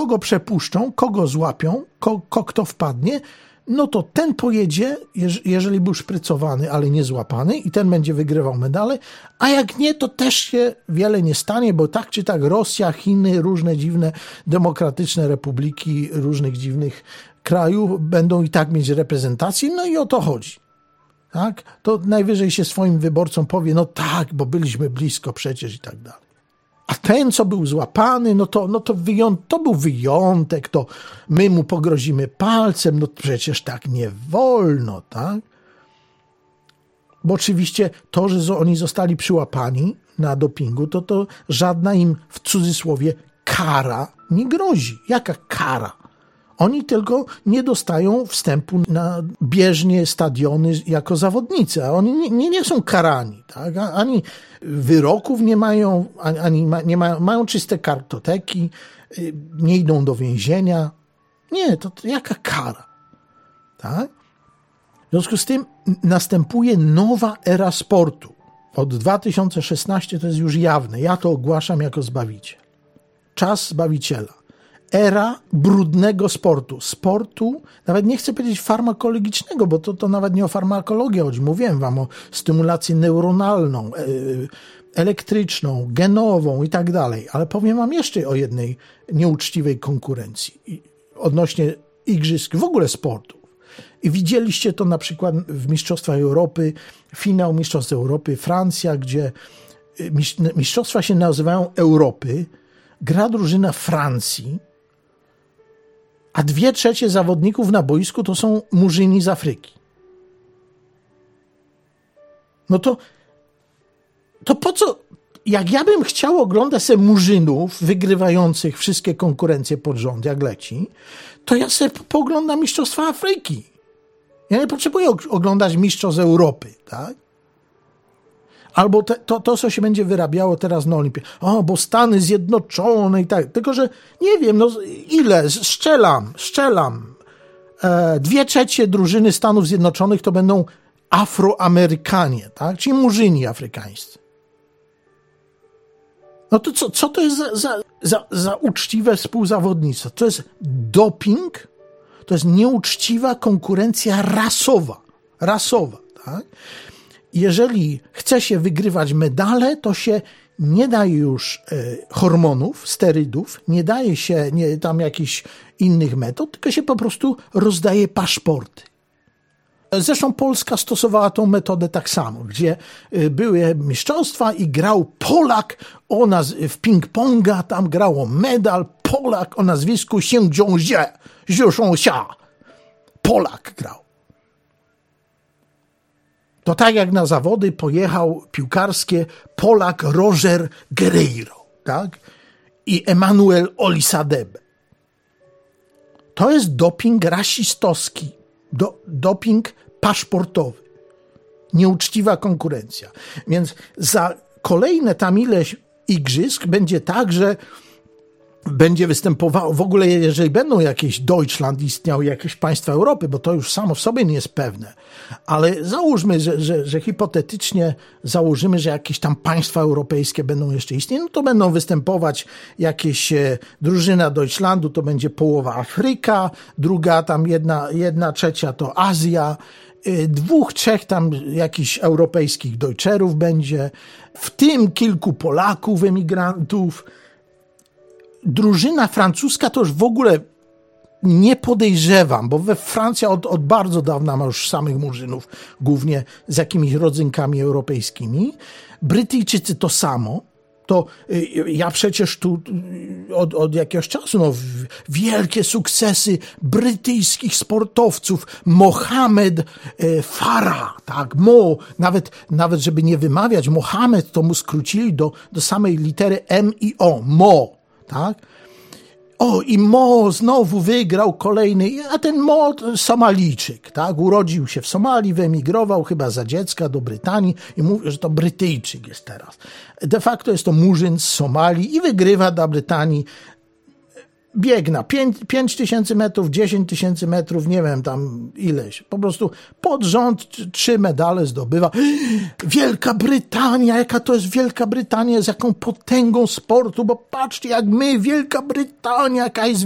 kogo przepuszczą, kogo złapią, kto wpadnie, no to ten pojedzie, jeżeli był szprycowany, ale nie złapany i ten będzie wygrywał medale, a jak nie, to też się wiele nie stanie, bo tak czy tak Rosja, Chiny, różne dziwne demokratyczne republiki różnych dziwnych krajów będą i tak mieć reprezentację, no i o to chodzi. Tak? To najwyżej się swoim wyborcom powie, no tak, bo byliśmy blisko przecież i tak dalej. A ten, co był złapany, to był wyjątek, to my mu pogrozimy palcem, no przecież tak nie wolno, tak? Bo oczywiście to, że oni zostali przyłapani na dopingu, to żadna im, w cudzysłowie, kara nie grozi. Jaka kara? Oni tylko nie dostają wstępu na bieżnie stadiony jako zawodnicy, a oni nie są karani, tak? Ani wyroków nie mają, mają czyste kartoteki, nie idą do więzienia. Nie, to jaka kara, tak? W związku z tym następuje nowa era sportu. Od 2016 to jest już jawne. Ja to ogłaszam jako zbawiciel. Czas zbawiciela. Era brudnego sportu. Sportu, nawet nie chcę powiedzieć farmakologicznego, bo to nawet nie o farmakologię chodzi. Mówiłem wam o stymulację neuronalną, elektryczną, genową i tak dalej. Ale powiem wam jeszcze o jednej nieuczciwej konkurencji odnośnie igrzysk, w ogóle sportu. I widzieliście to na przykład w Mistrzostwach Europy, finał Mistrzostw Europy, Francja, gdzie mistrzostwa się nazywają Europy, gra drużyna Francji, a 2/3 zawodników na boisku to są murzyni z Afryki. No to po co, jak ja bym chciał oglądać sobie murzynów wygrywających wszystkie konkurencje pod rząd, jak leci, to ja sobie pooglądam Mistrzostwa Afryki. Ja nie potrzebuję oglądać Mistrzostw Europy, tak? Albo to, co się będzie wyrabiało teraz na Olimpiadzie. O, bo Stany Zjednoczone i tak. Tylko, że nie wiem, no ile, strzelam. 2/3 drużyny Stanów Zjednoczonych to będą Afroamerykanie, tak? Czyli murzyni afrykańscy. No to co to jest za uczciwe współzawodnictwo? To jest doping, to jest nieuczciwa konkurencja rasowa, tak? Jeżeli chce się wygrywać medale, to się nie daje już hormonów, sterydów, nie daje się tam jakichś innych metod, tylko się po prostu rozdaje paszporty. Zresztą Polska stosowała tą metodę tak samo, gdzie były mistrzostwa i grał Polak w ping-ponga, tam grało medal, Polak o nazwisku Xiążia. Polak grał. To tak jak na zawody pojechał piłkarskie Polak Roger Guerreiro, tak? I Emanuel Olisadebe. To jest doping rasistowski, doping paszportowy. Nieuczciwa konkurencja. Więc za kolejne tam ileś igrzysk będzie tak, że będzie występowało, w ogóle jeżeli będą jakieś Deutschland istniały, jakieś państwa Europy, bo to już samo w sobie nie jest pewne, ale załóżmy, że hipotetycznie założymy, że jakieś tam państwa europejskie będą jeszcze istnieć, no to będą występować jakieś drużyna Deutschlandu, to będzie połowa Afryka, druga tam 1/3 to Azja, 2-3 tam jakichś europejskich Deutscherów będzie, w tym kilku Polaków, emigrantów. Drużyna francuska to już w ogóle nie podejrzewam, bo we Francja od bardzo dawna ma już samych murzynów, głównie z jakimiś rodzynkami europejskimi. Brytyjczycy to samo. To ja przecież tu od jakiegoś czasu, wielkie sukcesy brytyjskich sportowców, Mohamed Farah, tak, nawet żeby nie wymawiać, Mohamed to mu skrócili do samej litery M i O, Mo, tak. O, i Mo znowu wygrał kolejny, a ten Mo Somalijczyk, tak, urodził się w Somalii, wyemigrował chyba za dziecka do Brytanii i mówi, że to Brytyjczyk jest teraz. De facto jest to murzyn z Somalii i wygrywa dla Brytanii. Bieg na 5000 metrów, 10 000 metrów, nie wiem tam ileś. Po prostu pod rząd 3 medale zdobywa. Wielka Brytania, jaka to jest Wielka Brytania, z jaką potęgą sportu, bo patrzcie jak my, Wielka Brytania, jaka jest